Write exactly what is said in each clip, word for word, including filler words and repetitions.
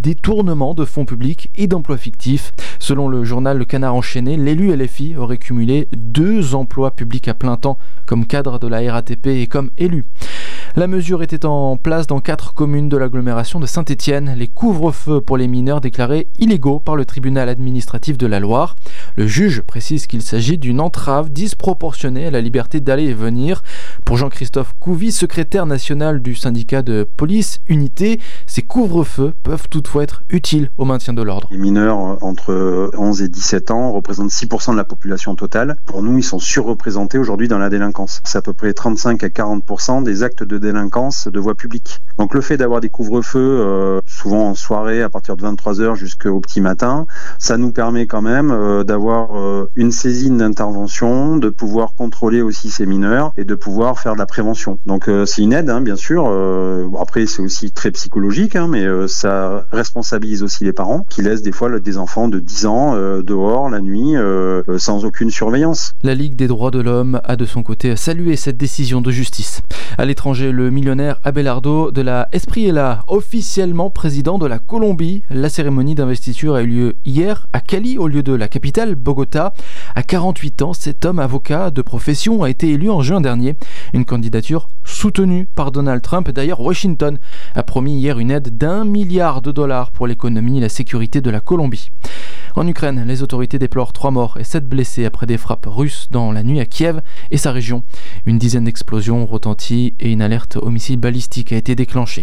détournement de fonds publics et d'emplois fictifs. Selon le journal Le Canard enchaîné, l'élu L F I aurait cumulé deux emplois publics à plein temps comme cadre de la R A T P et comme élu. La mesure était en place dans quatre communes de l'agglomération de Saint-Étienne. Les couvre-feux pour les mineurs déclarés illégaux par le tribunal administratif de la Loire. Le juge précise qu'il s'agit d'une entrave disproportionnée à la liberté d'aller et venir. Pour Jean-Christophe Couvi, secrétaire national du syndicat de police Unité, ces couvre-feux peuvent toutefois être utiles au maintien de l'ordre. Les mineurs entre onze et dix-sept ans représentent six pour cent de la population totale. Pour nous, ils sont surreprésentés aujourd'hui dans la délinquance. C'est à peu près trente-cinq à quarante pour cent des actes de délinquance de voie publique. Donc le fait d'avoir des couvre-feux, euh, souvent en soirée à partir de vingt-trois heures jusqu'au petit matin, ça nous permet quand même euh, d'avoir euh, une saisine d'intervention, de pouvoir contrôler aussi ces mineurs et de pouvoir faire de la prévention. Donc euh, c'est une aide, hein, bien sûr. Euh, bon, après c'est aussi très psychologique, hein, mais euh, ça responsabilise aussi les parents qui laissent des fois des enfants de dix ans euh, dehors la nuit euh, sans aucune surveillance. La Ligue des droits de l'homme a de son côté salué cette décision de justice. À l'étranger, le millionnaire Abelardo de la Espriella, officiellement président de la Colombie. La cérémonie d'investiture a eu lieu hier à Cali, au lieu de la capitale, Bogota. À quarante-huit ans, cet homme avocat de profession a été élu en juin dernier. Une candidature soutenue par Donald Trump. D'ailleurs, Washington a promis hier une aide d'un milliard de dollars pour l'économie et la sécurité de la Colombie. En Ukraine, les autorités déplorent trois morts et sept blessés après des frappes russes dans la nuit à Kiev et sa région. Une dizaine d'explosions retentit et une alerte au missile balistique a été déclenchée.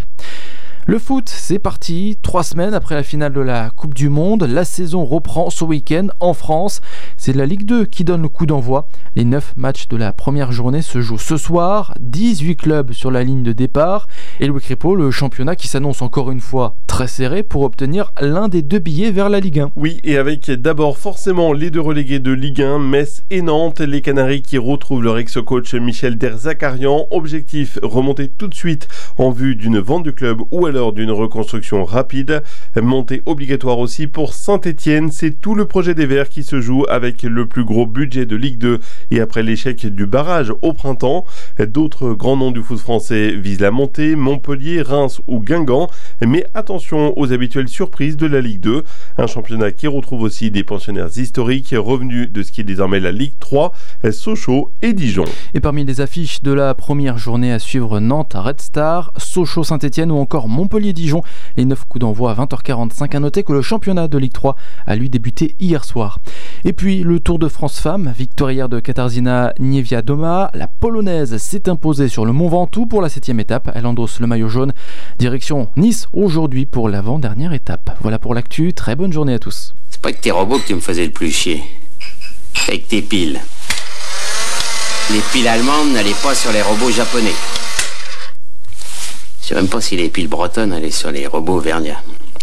Le foot, c'est parti. Trois semaines après la finale de la Coupe du Monde, la saison reprend ce week-end en France. C'est la Ligue deux qui donne le coup d'envoi. Les neuf matchs de la première journée se jouent ce soir. dix-huit clubs sur la ligne de départ. Et Louis Crépeau, le championnat qui s'annonce encore une fois très serré pour obtenir l'un des deux billets vers la Ligue un. Oui, et avec d'abord forcément les deux relégués de Ligue un, Metz et Nantes. Les Canaries qui retrouvent leur ex-coach Michel Derzakarian. Objectif, remonter tout de suite en vue d'une vente du club ou alors d'une reconstruction rapide. Montée obligatoire aussi pour Saint-Étienne. C'est tout le projet des Verts qui se joue avec le plus gros budget de Ligue deux et après l'échec du barrage au printemps. D'autres grands noms du foot français visent la montée, Montpellier, Reims ou Guingamp. Mais attention aux habituelles surprises de la Ligue deux. Un championnat qui retrouve aussi des pensionnaires historiques revenus de ce qui est désormais la Ligue trois, Sochaux et Dijon. Et parmi les affiches de la première journée à suivre, Nantes, Red Star, Sochaux, Saint-Étienne ou encore Montpellier-Dijon. Les neuf coups d'envoi à vingt heures quarante-cinq. À noter que le championnat de Ligue trois a lui débuté hier soir. Et puis le Tour de France Femmes, victorière de Katarzyna Niewiadoma. La Polonaise s'est imposée sur le Mont Ventoux pour la septième étape. Elle endosse le maillot jaune. Direction Nice aujourd'hui pour l'avant-dernière étape. Voilà pour l'actu. Très bonne journée à tous. C'est pas que tes robots que tu me faisais le plus chier. Avec tes piles. Les piles allemandes n'allaient pas sur les robots japonais. Je sais même pas si les piles bretonnes allaient sur les robots verniens.